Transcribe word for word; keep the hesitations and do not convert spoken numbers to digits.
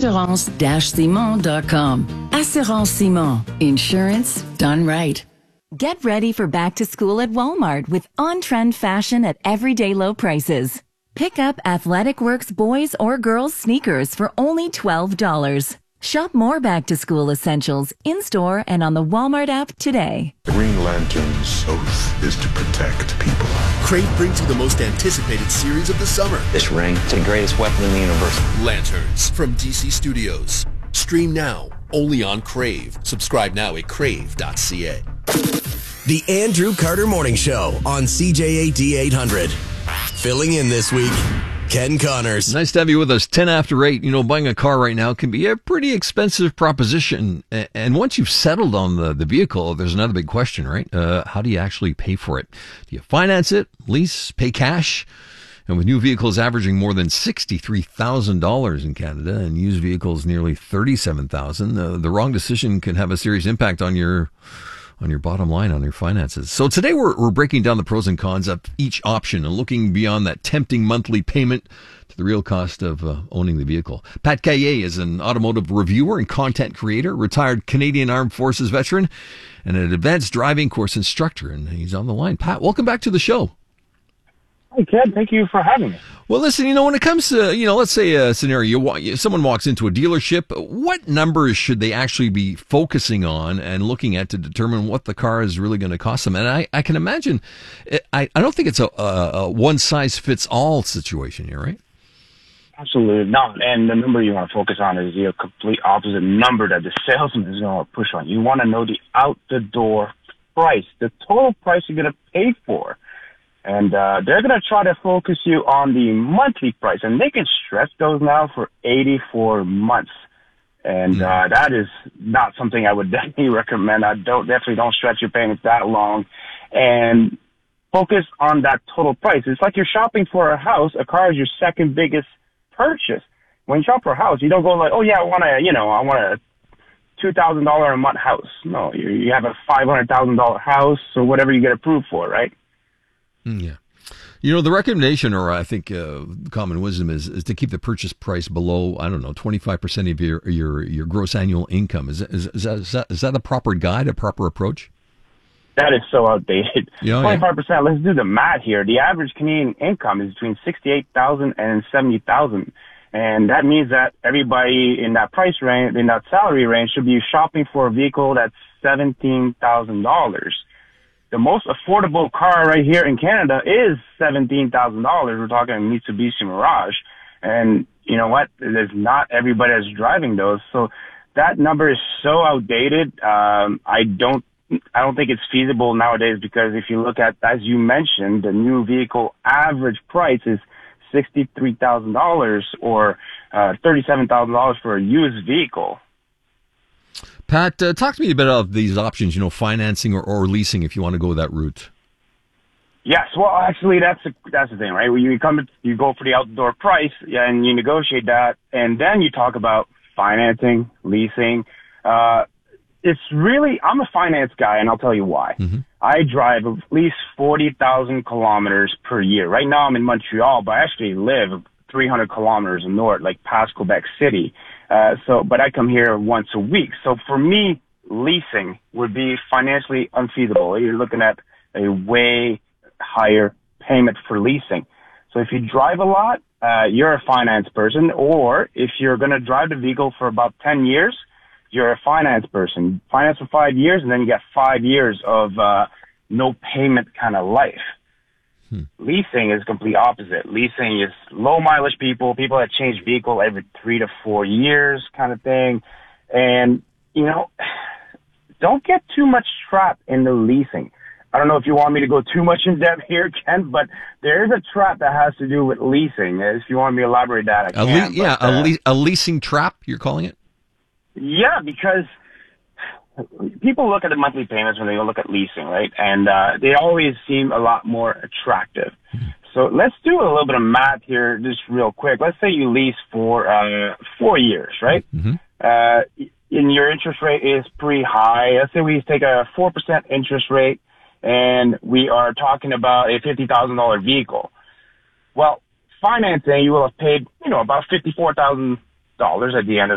assurance simon dot com. Assurance Simon. Insurance done right. Get ready for back to school at Walmart with on-trend fashion at everyday low prices. Pick up Athletic Works boys or girls sneakers for only twelve dollars. Shop more back to school essentials in-store and on the Walmart app today. The Green Lantern's oath is to protect people. Crave brings you the most anticipated series of the summer. This ring, it's the greatest weapon in the universe. Lanterns from D C Studios. Stream now, only on Crave. Subscribe now at crave dot c a. The Andrew Carter Morning Show on C J A D eight hundred. Filling in this week, Ken Connors. Nice to have you with us. ten after eight. You know, buying a car right now can be a pretty expensive proposition. And once you've settled on the, the vehicle, there's another big question, right? Uh, how do you actually pay for it? Do you finance it, lease, pay cash? And with new vehicles averaging more than sixty-three thousand dollars in Canada and used vehicles nearly thirty-seven thousand dollars, uh, the wrong decision can have a serious impact on your on your bottom line, on your finances. So today we're, we're breaking down the pros and cons of each option and looking beyond that tempting monthly payment to the real cost of uh, owning the vehicle. Pat Caillé is an automotive reviewer and content creator, retired Canadian Armed Forces veteran, and an advanced driving course instructor. And he's on the line. Pat, welcome back to the show. Hi, Ken. Thank you for having me. Well, listen, you know, when it comes to, you know, let's say a scenario, you, someone walks into a dealership, what numbers should they actually be focusing on and looking at to determine what the car is really going to cost them? And I, I can imagine, I, I don't think it's a, a, a one-size-fits-all situation here, right? Absolutely not. And the number you want to focus on is the complete opposite number that the salesman is going to push on. You want to know the out-the-door price, the total price you're going to pay for. And uh, they're going to try to focus you on the monthly price. And they can stretch those now for eighty-four months. And uh, that is not something I would definitely recommend. I don't definitely don't stretch your payments that long. And focus on that total price. It's like you're shopping for a house. A car is your second biggest purchase. When you shop for a house, you don't go like, oh, yeah, I want a, you know, I want a two thousand dollars a month house. No, you, you have a five hundred thousand dollars house or whatever you get approved for, right? Yeah. You know, the recommendation, or I think uh, common wisdom is, is to keep the purchase price below, I don't know, twenty-five percent of your, your, your gross annual income. Is, is, is, that, is, that, is that the proper guide, a proper approach? That is so outdated. Yeah, twenty-five percent, yeah. Let's do the math here. The average Canadian income is between sixty-eight thousand dollars and seventy thousand dollars. And that means that everybody in that price range, in that salary range, should be shopping for a vehicle that's seventeen thousand dollars. The most affordable car right here in Canada is seventeen thousand dollars. We're talking Mitsubishi Mirage. And you know what? There's not everybody that's driving those. So that number is so outdated. Um, I don't, I don't think it's feasible nowadays, because if you look at, as you mentioned, the new vehicle average price is sixty-three thousand dollars or uh, thirty-seven thousand dollars for a used vehicle. Pat, uh, talk to me a bit about these options, you know, financing or, or leasing if you want to go that route. Yes, well, actually, that's a, that's the thing, right? When you come, you go for the outdoor price and you negotiate that, and then you talk about financing, leasing. Uh, it's really, I'm a finance guy, and I'll tell you why. Mm-hmm. I drive at least forty thousand kilometers per year. Right now, I'm in Montreal, but I actually live three hundred kilometers north, like past Quebec City. Uh, so, but I come here once a week. So for me, leasing would be financially unfeasible. You're looking at a way higher payment for leasing. So if you drive a lot, uh, you're a finance person, or if you're going to drive the vehicle for about ten years, you're a finance person. Finance for five years, and then you get five years of, uh, no payment kind of life. Hmm. Leasing is complete opposite. Leasing is low mileage people, people that change vehicle every three to four years kind of thing. And, you know, don't get too much trapped in the leasing. I don't know if you want me to go too much in depth here, Ken, but there is a trap that has to do with leasing. If you want me to elaborate that, I can. A le- yeah, but, uh, a, le- a leasing trap, you're calling it? Yeah, because people look at the monthly payments when they go look at leasing, right? And uh, they always seem a lot more attractive. So let's do a little bit of math here just real quick. Let's say you lease for uh, four years, right? Mm-hmm. Uh, and your interest rate is pretty high. Let's say we take a four percent interest rate, and we are talking about a fifty thousand dollars vehicle. Well, financing, you will have paid, you know, about fifty-four thousand dollars at the end of